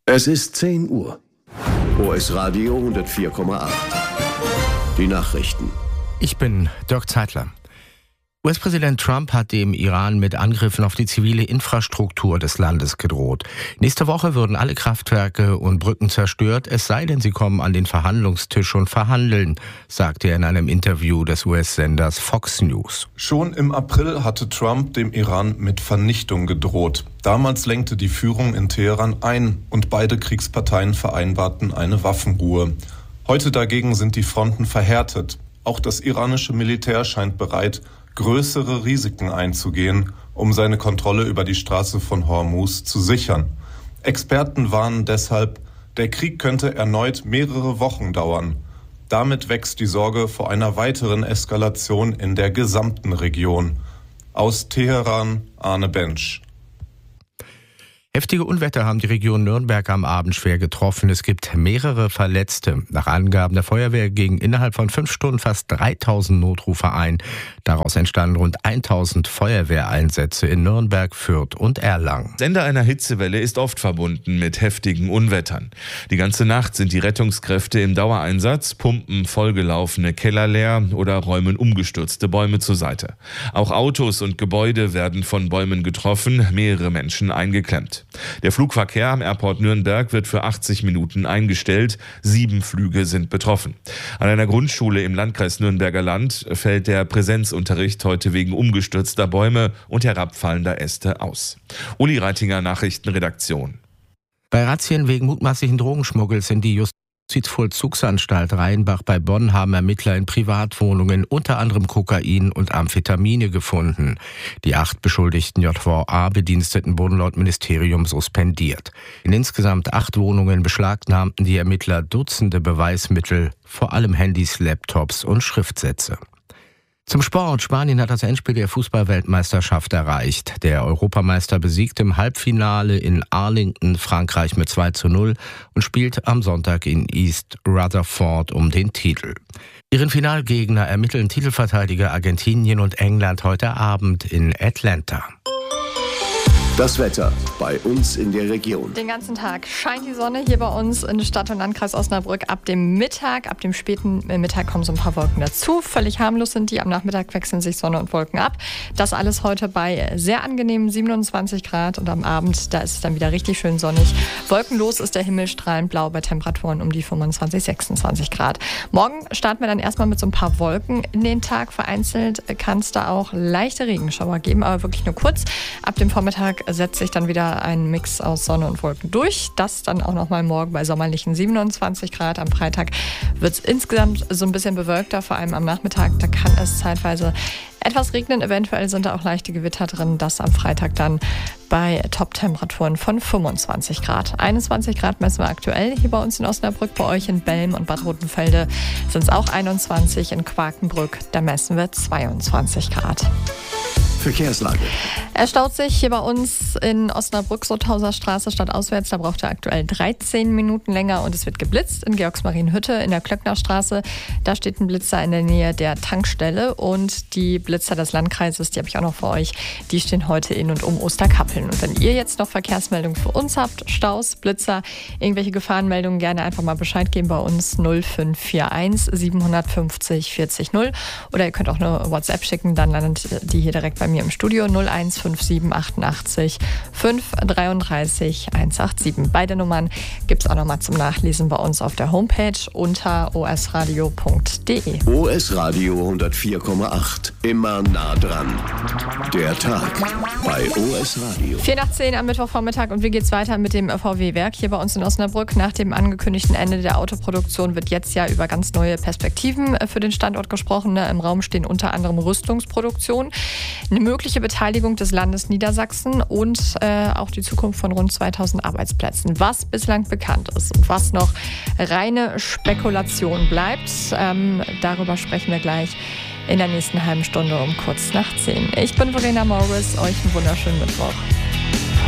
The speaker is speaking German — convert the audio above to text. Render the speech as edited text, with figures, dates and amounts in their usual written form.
Es ist 10 Uhr. OS Radio 104,8. Die Nachrichten. Ich bin Dirk Zeitler. US-Präsident Trump hat dem Iran mit Angriffen auf die zivile Infrastruktur des Landes gedroht. Nächste Woche würden alle Kraftwerke und Brücken zerstört, es sei denn, sie kommen an den Verhandlungstisch und verhandeln, sagte er in einem Interview des US-Senders Fox News. Schon im April hatte Trump dem Iran mit Vernichtung gedroht. Damals lenkte die Führung in Teheran ein und beide Kriegsparteien vereinbarten eine Waffenruhe. Heute dagegen sind die Fronten verhärtet. Auch das iranische Militär scheint bereit, größere Risiken einzugehen, um seine Kontrolle über die Straße von Hormuz zu sichern. Experten warnen deshalb, der Krieg könnte erneut mehrere Wochen dauern. Damit wächst die Sorge vor einer weiteren Eskalation in der gesamten Region. Aus Teheran, Arne Bensch. Heftige Unwetter haben die Region Nürnberg am Abend schwer getroffen. Es gibt mehrere Verletzte. Nach Angaben der Feuerwehr gingen innerhalb von 5 Stunden fast 3000 Notrufe ein. Daraus entstanden rund 1000 Feuerwehreinsätze in Nürnberg, Fürth und Erlangen. Das Ende einer Hitzewelle ist oft verbunden mit heftigen Unwettern. Die ganze Nacht sind die Rettungskräfte im Dauereinsatz, pumpen vollgelaufene Keller leer oder räumen umgestürzte Bäume zur Seite. Auch Autos und Gebäude werden von Bäumen getroffen, mehrere Menschen eingeklemmt. Der Flugverkehr am Airport Nürnberg wird für 80 Minuten eingestellt. 7 Flüge sind betroffen. An einer Grundschule im Landkreis Nürnberger Land fällt der Präsenzunterricht heute wegen umgestürzter Bäume und herabfallender Äste aus. Uli Reitinger, Nachrichtenredaktion. Bei Razzien wegen mutmaßlichen Drogenschmuggels in die Justizvollzugsanstalt Rheinbach bei Bonn haben Ermittler in Privatwohnungen unter anderem Kokain und Amphetamine gefunden. Die 8 beschuldigten JVA-Bediensteten wurden laut Ministerium suspendiert. In insgesamt 8 Wohnungen beschlagnahmten die Ermittler Dutzende Beweismittel, vor allem Handys, Laptops und Schriftsätze. Zum Sport. Spanien hat das Endspiel der Fußball-Weltmeisterschaft erreicht. Der Europameister besiegt im Halbfinale in Arlington Frankreich mit 2:0 und spielt am Sonntag in East Rutherford um den Titel. Ihren Finalgegner ermitteln Titelverteidiger Argentinien und England heute Abend in Atlanta. Das Wetter bei uns in der Region. Den ganzen Tag scheint die Sonne hier bei uns in Stadt- und Landkreis Osnabrück. Ab dem späten Mittag kommen so ein paar Wolken dazu. Völlig harmlos sind die. Am Nachmittag wechseln sich Sonne und Wolken ab. Das alles heute bei sehr angenehmen 27 Grad. Und am Abend, da ist es dann wieder richtig schön sonnig. Wolkenlos ist der Himmel, strahlend blau bei Temperaturen um die 25, 26 Grad. Morgen starten wir dann erstmal mit so ein paar Wolken in den Tag. Vereinzelt kann es da auch leichte Regenschauer geben, aber wirklich nur kurz. Ab dem Vormittag setzt sich dann wieder ein Mix aus Sonne und Wolken durch. Das dann auch nochmal morgen bei sommerlichen 27 Grad. Am Freitag wird es insgesamt so ein bisschen bewölkter, vor allem am Nachmittag. Da kann es zeitweise etwas regnen. Eventuell sind da auch leichte Gewitter drin. Das am Freitag dann bei Top-Temperaturen von 25 Grad. 21 Grad messen wir aktuell hier bei uns in Osnabrück. Bei euch in Belm und Bad Rotenfelde sind es auch 21. In Quakenbrück, da messen wir 22 Grad. Verkehrslage. Es staut sich hier bei uns in Osnabrück, Sothauser Straße stadtauswärts. Da braucht er aktuell 13 Minuten länger und es wird geblitzt in Georgsmarienhütte in der Klöcknerstraße. Da steht ein Blitzer in der Nähe der Tankstelle und die Blitzer des Landkreises, die habe ich auch noch für euch, die stehen heute in und um Osterkappeln. Und wenn ihr jetzt noch Verkehrsmeldungen für uns habt, Staus, Blitzer, irgendwelche Gefahrenmeldungen, gerne einfach mal Bescheid geben bei uns 0541 750 40 0 oder ihr könnt auch eine WhatsApp schicken, dann landet die hier direkt bei mir im Studio 0157 88 533 187. Beide Nummern gibt es auch nochmal zum Nachlesen bei uns auf der Homepage unter osradio.de. OS Radio 104,8. Immer nah dran. Der Tag bei OS Radio. 4 nach 10 am Mittwochvormittag und wie geht's weiter mit dem VW-Werk hier bei uns in Osnabrück? Nach dem angekündigten Ende der Autoproduktion wird jetzt ja über ganz neue Perspektiven für den Standort gesprochen. Im Raum stehen unter anderem Rüstungsproduktion, eine mögliche Beteiligung des Landes Niedersachsen und auch die Zukunft von rund 2000 Arbeitsplätzen. Was bislang bekannt ist und was noch reine Spekulation bleibt, darüber sprechen wir gleich in der nächsten halben Stunde um kurz nach 10. Ich bin Verena Morris, euch einen wunderschönen Mittwoch.